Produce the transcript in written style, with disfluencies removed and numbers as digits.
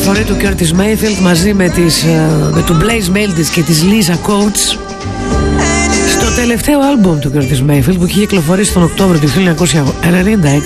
επαναφορή του Curtis Mayfield μαζί με του Blaze Meldis και της Lisa Coates στο τελευταίο άλμπουμ του Curtis Mayfield που είχε κυκλοφορήσει τον Οκτώβριο του 1996.